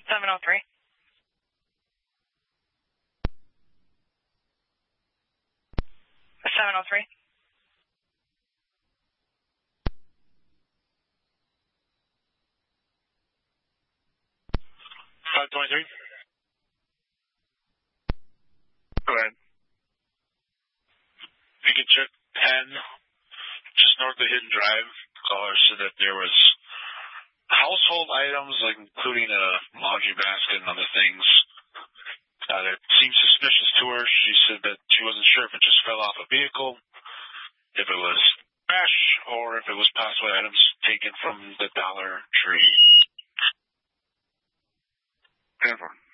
703. 703. 523. Go ahead. If you could check 10, just north of Hidden Drive, caller said that there was household items, like including a laundry basket and other things, that seemed suspicious to her. She said that she wasn't sure if it just fell off a vehicle, if it was trash, or if it was possibly items taken from the Dollar Tree. 10-4.